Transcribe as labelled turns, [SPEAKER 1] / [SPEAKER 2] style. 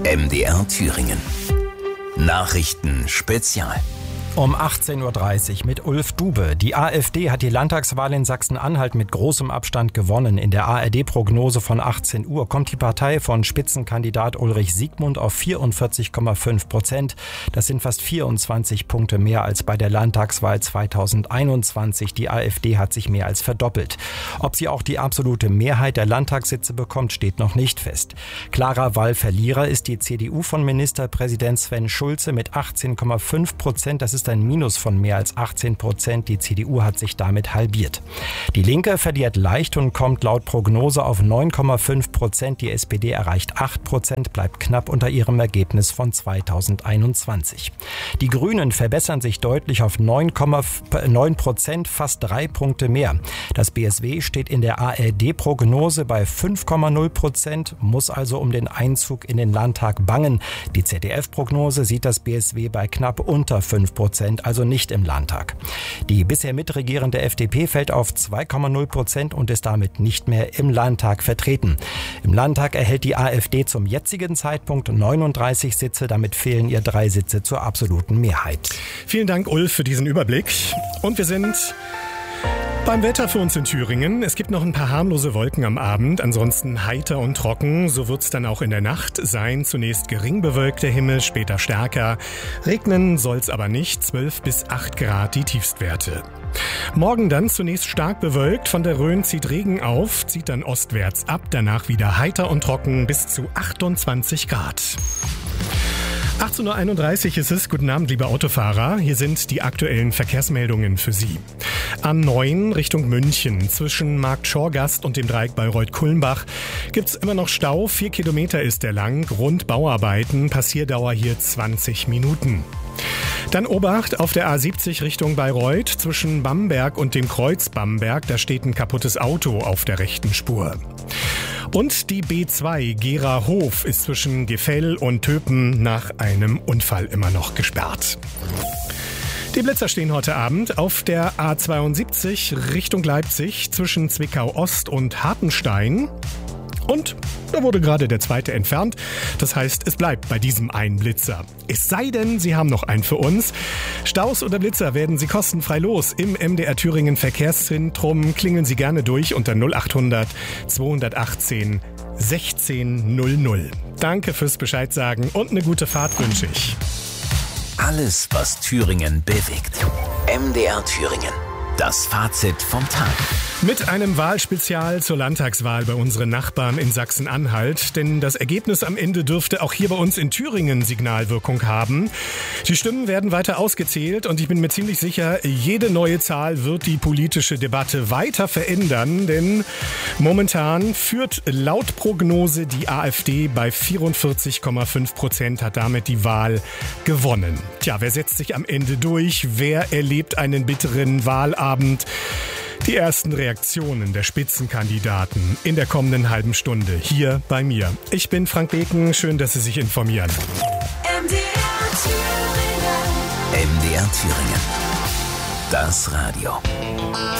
[SPEAKER 1] MDR Thüringen. Nachrichten Spezial.
[SPEAKER 2] Um 18.30 Uhr mit Ulf Dube. Die AfD hat die Landtagswahl in Sachsen-Anhalt mit großem Abstand gewonnen. In der ARD-Prognose von 18 Uhr kommt die Partei von Spitzenkandidat Ulrich Siegmund auf 44,5%. Das sind fast 24 Punkte mehr als bei der Landtagswahl 2021. Die AfD hat sich mehr als verdoppelt. Ob sie auch die absolute Mehrheit der Landtagssitze bekommt, steht noch nicht fest. Klarer Wahlverlierer ist die CDU von Ministerpräsident Sven Schulze mit 18,5%. Das ist ein Minus von mehr als 18%. Die CDU hat sich damit halbiert. Die Linke verliert leicht und kommt laut Prognose auf 9,5%. Die SPD erreicht 8%, bleibt knapp unter ihrem Ergebnis von 2021. Die Grünen verbessern sich deutlich auf 9,9%, fast 3 Punkte mehr. Das BSW steht in der ARD-Prognose bei 5,0%, muss also um den Einzug in den Landtag bangen. Die ZDF-Prognose sieht das BSW bei knapp unter 5%, also nicht im Landtag. Die bisher mitregierende FDP fällt auf 2,0% und ist damit nicht mehr im Landtag vertreten. Im Landtag erhält die AfD zum jetzigen Zeitpunkt 39 Sitze, damit fehlen ihr 3 Sitze zur absoluten Mehrheit.
[SPEAKER 3] Vielen Dank, Ulf, für diesen Überblick. Und wir sind beim Wetter für uns in Thüringen. Es gibt noch ein paar harmlose Wolken am Abend, ansonsten heiter und trocken. So wird es dann auch in der Nacht sein. Zunächst gering bewölkter Himmel, später stärker. Regnen soll es aber nicht, 12 bis 8 Grad die Tiefstwerte. Morgen dann zunächst stark bewölkt, von der Rhön zieht Regen auf, zieht dann ostwärts ab, danach wieder heiter und trocken bis zu 28 Grad. 18.31 Uhr ist es. Guten Abend, liebe Autofahrer. Hier sind die aktuellen Verkehrsmeldungen für Sie. A9 Richtung München. Zwischen Markt Schorgast und dem Dreieck Bayreuth-Kulmbach gibt's immer noch Stau. 4 Kilometer ist der lang. Grund Bauarbeiten. Passierdauer hier 20 Minuten. Dann Obacht auf der A70 Richtung Bayreuth. Zwischen Bamberg und dem Kreuz Bamberg. Da steht ein kaputtes Auto auf der rechten Spur. Und die B2 Gera-Hof ist zwischen Gefell und Töpen nach einem Unfall immer noch gesperrt. Die Blitzer stehen heute Abend auf der A72 Richtung Leipzig zwischen Zwickau-Ost und Hartenstein. Und da wurde gerade der zweite entfernt. Das heißt, es bleibt bei diesem einen Blitzer. Es sei denn, Sie haben noch einen für uns. Staus oder Blitzer werden Sie kostenfrei los. Im MDR Thüringen Verkehrszentrum klingeln Sie gerne durch unter 0800 218 1600. Danke fürs Bescheid sagen und eine gute Fahrt wünsche ich.
[SPEAKER 1] Alles, was Thüringen bewegt. MDR Thüringen. Das Fazit vom Tag.
[SPEAKER 3] Mit einem Wahlspezial zur Landtagswahl bei unseren Nachbarn in Sachsen-Anhalt. Denn das Ergebnis am Ende dürfte auch hier bei uns in Thüringen Signalwirkung haben. Die Stimmen werden weiter ausgezählt und ich bin mir ziemlich sicher, jede neue Zahl wird die politische Debatte weiter verändern. Denn momentan führt laut Prognose die AfD bei 44,5%, hat damit die Wahl gewonnen. Tja, wer setzt sich am Ende durch? Wer erlebt einen bitteren Wahlabend? Die ersten Reaktionen der Spitzenkandidaten in der kommenden halben Stunde hier bei mir. Ich bin Frank Beken, schön, dass Sie sich informieren.
[SPEAKER 1] MDR Thüringen. Das Radio.